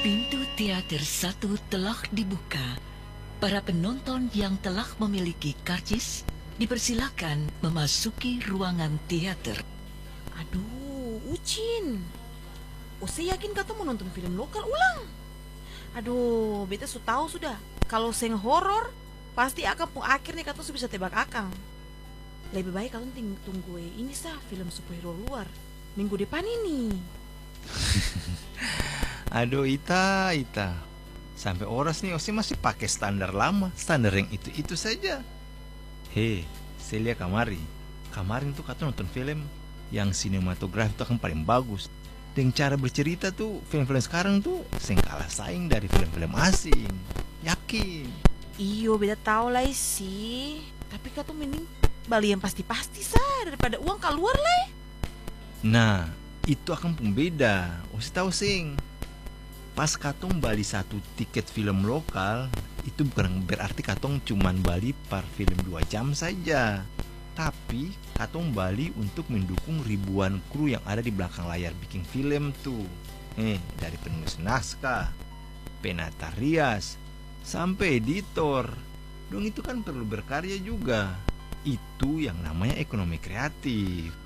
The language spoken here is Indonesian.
Pintu teater 1 telah dibuka. Para penonton yang telah memiliki karcis dipersilakan memasuki ruangan teater. Aduh, Ucin. Saya yakin kata mau nonton film lokal ulang. Aduh, beta su tahu sudah. Kalau seng horor, pasti akan pun akhirnya kata su bisa tebak akang. Lebih baik kalian tunggu ini sah film superhero luar minggu depan ini. Aduh Ita. Sampai oras nih Osi masih pakai standar lama, standar yang itu saja. Hei, saya lihat kemarin tuh kata nonton film yang sinematografi itu akan paling bagus. Dan cara bercerita tuh film-film sekarang tuh seng kalah saing dari film-film asing. Yakin. Iyo, beta tahu lah sih. Tapi kata mending bali yang pasti-pasti sah daripada uang keluar lah. Nah, itu akan pembeda. Osi tahu sing. Pas katong bali satu tiket film lokal, itu bukan berarti katong cuman bali per film 2 jam saja. Tapi katong bali untuk mendukung ribuan kru yang ada di belakang layar bikin film tuh. Dari penulis naskah, penata rias, sampai editor. Dong itu kan perlu berkarya juga. Itu yang namanya ekonomi kreatif.